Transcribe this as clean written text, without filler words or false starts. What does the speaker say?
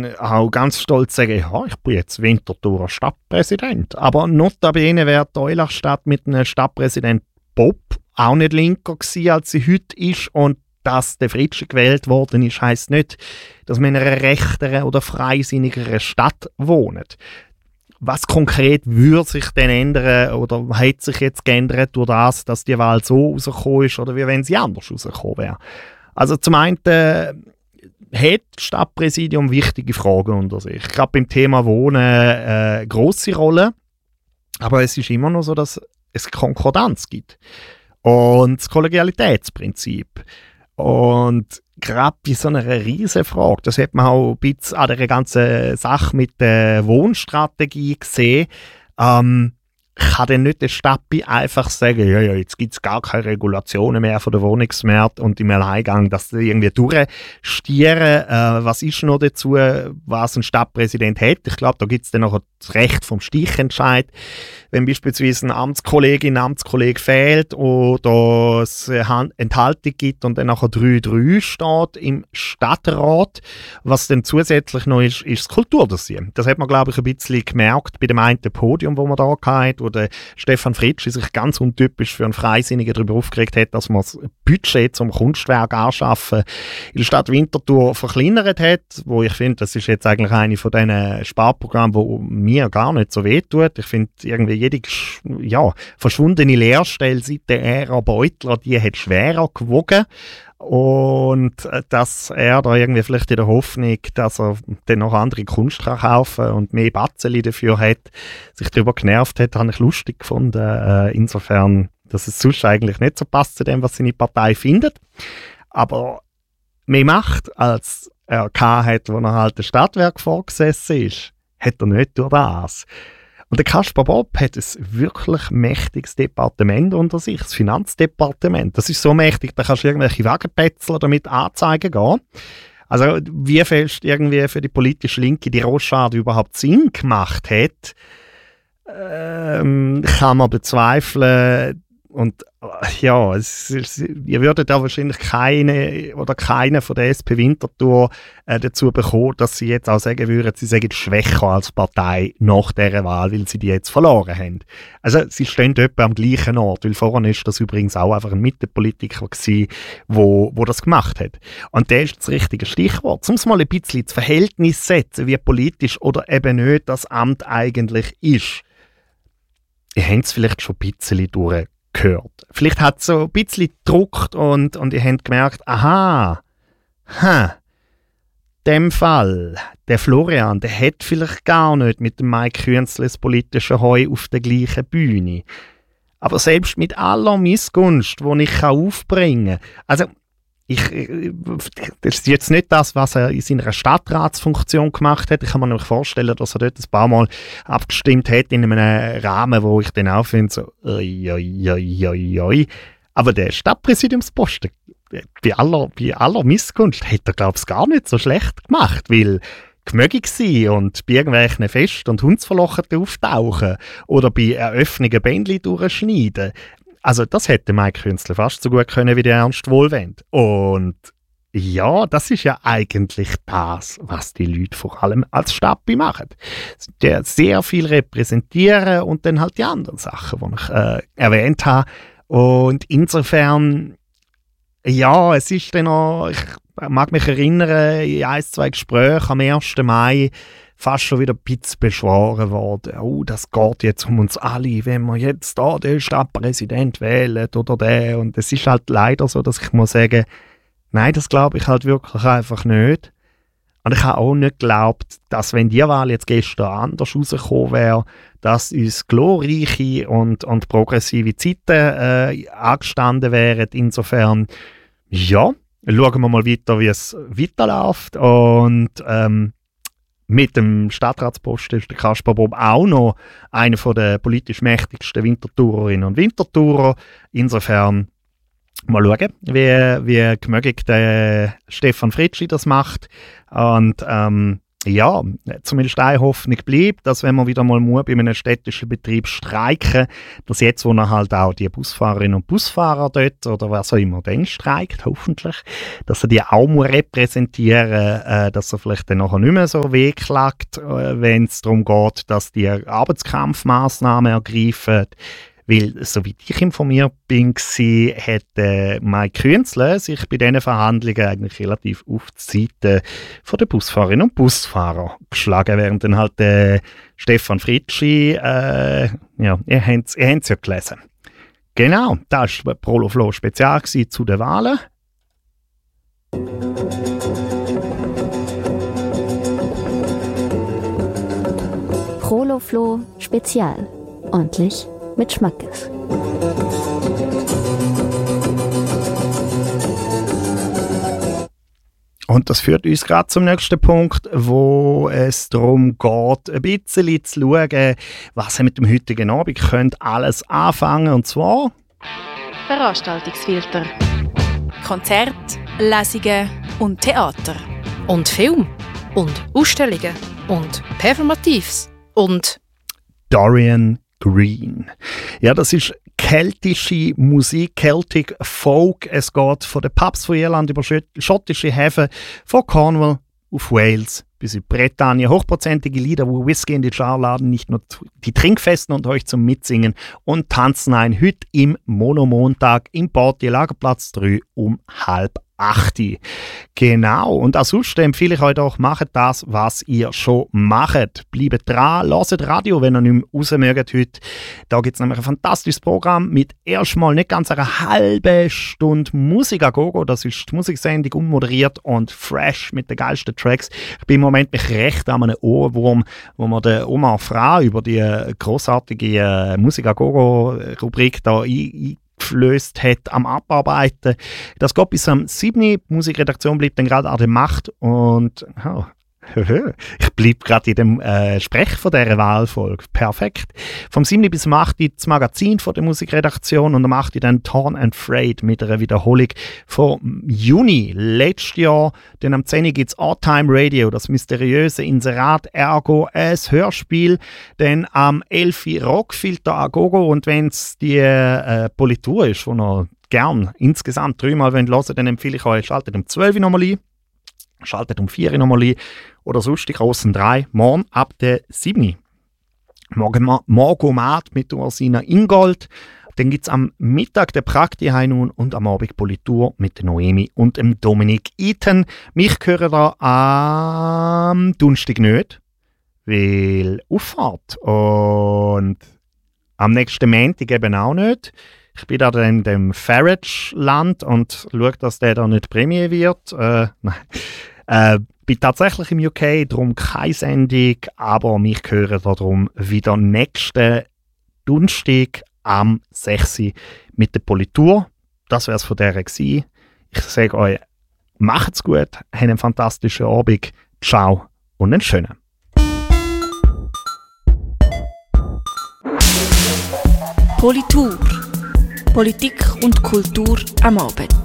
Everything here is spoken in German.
dann auch ganz stolz sagen, ja, ich bin jetzt Winterthurer Stadtpräsident. Aber notabene wäre die Eulachstadt mit einem Stadtpräsident Bob auch nicht linker gewesen, als sie heute ist. Und dass der Fritschi gewählt worden ist, heisst nicht, dass man in einer rechteren oder freisinnigeren Stadt wohnt. Was konkret würde sich denn ändern oder hat sich jetzt geändert durch das, dass die Wahl so rausgekommen ist oder wie wenn sie anders rausgekommen wäre? Also zum einen hat das Stadtpräsidium wichtige Fragen unter sich. Gerade beim Thema Wohnen eine grosse Rolle. Aber es ist immer noch so, dass es Konkordanz gibt. Und das Kollegialitätsprinzip. Und gerade bei so einer riesen Frage, das hat man auch ein bisschen an der ganzen Sache mit der Wohnstrategie gesehen, kann dann nicht der Stadtbi einfach sagen, ja, jetzt gibt es gar keine Regulationen mehr von der Wohnungsmarkt und im Alleingang, dass sie irgendwie durchstieren. Was ist noch dazu, was ein Stadtpräsident hat? Ich glaube, da gibt es dann noch das Recht vom Stichentscheid. Wenn beispielsweise eine Amtskollegin, ein Amtskollege fehlt oder es eine Enthaltung gibt und dann nachher 3-3 steht im Stadtrat. Was dann zusätzlich noch ist das Kulturdossier. Das hat man, glaube ich, ein bisschen gemerkt bei dem einen Podium, wo man da hatte, wo der Stefan Fritschi sich ganz untypisch für einen Freisinnigen darüber aufgeregt hat, dass man das Budget zum Kunstwerk anschaffen in der Stadt Winterthur verkleinert hat, wo ich finde, das ist jetzt eigentlich eine von diesen Sparprogrammen, wo mir gar nicht so wehtut. Ich finde, irgendwie jede verschwundene Lehrstelle seit der Ära Beutler, die hat schwerer gewogen. Und dass er da irgendwie vielleicht in der Hoffnung, dass er dann noch andere Kunst kann kaufen und mehr Batzeli dafür hat, sich darüber genervt hat, habe ich lustig gefunden. Insofern, dass es sonst eigentlich nicht so passt zu dem, was seine Partei findet. Aber mehr Macht, als er hat, wo er halt das Stadtwerk vorgesessen ist, hat er nicht durch das. Und der Kaspar Bob hat ein wirklich mächtiges Departement unter sich, das Finanzdepartement. Das ist so mächtig, da kannst du irgendwelche Wagenpätzler damit anzeigen gehen. Also wie fest irgendwie für die politische Linke die Rochade überhaupt Sinn gemacht hat, kann man bezweifeln. Und ja, ihr würdet da wahrscheinlich keinen von der SP Winterthur dazu bekommen, dass sie jetzt auch sagen würden, sie seien schwächer als Partei nach dieser Wahl, weil sie die jetzt verloren haben. Also sie stehen etwa am gleichen Ort, weil vorhin ist das übrigens auch einfach ein Mittepolitiker gewesen, wo das gemacht hat. Und der ist das richtige Stichwort. Um es mal ein bisschen ins Verhältnis zu setzen, wie politisch oder eben nicht das Amt eigentlich ist. Ihr habt es vielleicht schon ein bisschen durchgehört. Vielleicht hat es so ein bisschen gedruckt und ihr habt gemerkt, aha, in dem Fall, der Florian, der hat vielleicht gar nicht mit dem Mike Künzli das politische Heu auf der gleichen Bühne. Aber selbst mit aller Missgunst, die ich aufbringen kann, also das ist jetzt nicht das, was er in seiner Stadtratsfunktion gemacht hat. Ich kann mir nämlich vorstellen, dass er dort ein paar Mal abgestimmt hat in einem Rahmen, wo ich dann auch finde, so, Aber der Stadtpräsidiumsposten, bei aller Missgunst, hat er, glaube ich, gar nicht so schlecht gemacht, weil gemögig sein und bei irgendwelchen Fest- und Hundsverlochten auftauchen oder bei Eröffnungen Bändchen durchschneiden. Also das hätte Mike Künzli fast so gut können wie der Ernst Wohlwend. Und ja, das ist ja eigentlich das, was die Leute vor allem als Stadtbi machen. Die sehr viel repräsentieren und dann halt die anderen Sachen, die ich erwähnt habe. Und insofern, ja, es ist dann noch, ich mag mich erinnern, in 1-2 Gesprächen am 1. Mai fast schon wieder ein bisschen beschworen worden. Oh, das geht jetzt um uns alle, wenn wir jetzt da den Stadtpräsident wählen oder den. Und es ist halt leider so, dass ich muss sagen, nein, das glaube ich halt wirklich einfach nicht. Und ich habe auch nicht geglaubt, dass wenn die Wahl jetzt gestern anders rausgekommen wäre, dass uns glorreiche und progressive Zeiten angestanden wären. Insofern, ja, schauen wir mal weiter, wie es weiterläuft. Und mit dem Stadtratsposten ist der Kaspar Bob auch noch einer der politisch mächtigsten Winterthurerinnen und Winterthurer. Insofern mal schauen, wie gemöglich der Stefan Fritschi das macht. Und ja, zumindest eine Hoffnung bleibt, dass wenn man wieder mal bei einem städtischen Betrieb streiken, dass jetzt, wo er halt auch die Busfahrerinnen und Busfahrer dort oder was auch immer dann streikt, hoffentlich, dass er die auch muss repräsentieren, dass er vielleicht dann nachher nicht mehr so wehklagt, wenn es darum geht, dass die Arbeitskampfmaßnahmen ergreifen. Weil, soweit ich informiert bin, hat Mike Künzle sich bei diesen Verhandlungen eigentlich relativ auf die Seite der Busfahrerinnen und Busfahrer geschlagen, während dann halt Stefan Fritschi, ja, ihr habt es ja gelesen. Genau, das war Prolo Flo Spezial zu den Wahlen. Prolo Flo Spezial. Ordentlich mit Schmackes. Und das führt uns gerade zum nächsten Punkt, wo es darum geht, ein bisschen zu schauen, was mit dem heutigen Abend könnte alles anfangen. Und zwar Veranstaltungsfilter. Konzerte, Lesungen und Theater. Und Film. Und Ausstellungen. Und Performatives. Und Dorian Green. Ja, das ist keltische Musik, Celtic Folk. Es geht von den Pubs von Irland über schottische Häfen, von Cornwall auf Wales bis in Bretagne. Hochprozentige Lieder, wo Whisky in die Jar laden, nicht nur die Trinkfesten und euch zum Mitsingen und Tanzen ein. Heute im Monomontag im Portier Lagerplatz 3 um 7:30. Genau, und ansonsten empfehle ich euch doch, macht das, was ihr schon macht. Bleibt dran, hört Radio, wenn ihr nicht mehr raus mögt heute. Da gibt es nämlich ein fantastisches Programm mit erstmal nicht ganz einer halben Stunde Musik a Gogo. Das ist die Musiksendung, unmoderiert und fresh mit den geilsten Tracks. Ich bin im Moment mich recht an einem Ohrwurm, wo man der Omar Fra über die grossartige Musik a Gogo Rubrik da eingeflößt hat am Abarbeiten. Das geht bis am 7. Die Musikredaktion bleibt dann gerade an der Macht und ich bleibe gerade in dem Sprech von dieser Wahlfolge. Perfekt. Vom 7. bis zum 8. das Magazin von der Musikredaktion und am 8. dann Torn and Frayed mit einer Wiederholung vom Juni letztes Jahr. Dann am 10. gibt es All-Time Radio, das mysteriöse Inserat Ergo, ein Hörspiel. Dann am 11. Rockfilter Agogo und wenn es die Politur ist, die ihr gern insgesamt 3-mal hören wollt, dann empfehle ich euch, schaltet um 12 Uhr nochmal ein. Schaltet um 4 Uhr nochmal ein. Oder sonst die grossen 3. Morgen ab der 7. Morgomat mit Ursina Ingold. Dann gibt es am Mittag den Prakti Heinun und am Abend Politur mit der Noemi und dem Dominik Eaton. Mich hören da am Donnerstag nicht, weil Auffahrt. Und am nächsten Montag eben auch nicht. Ich bin da in dem Farage-Land und schaue, dass der da nicht Prämie wird. Bin tatsächlich im UK, darum keine Sendung, aber mich hören darum wieder nächsten Donnerstag am 6. mit der Politur. Das wäre es von der gewesen. Ich sage euch, macht's gut, habt einen fantastischen Abend, ciao und einen schönen. Politur. Politik und Kultur am Abend.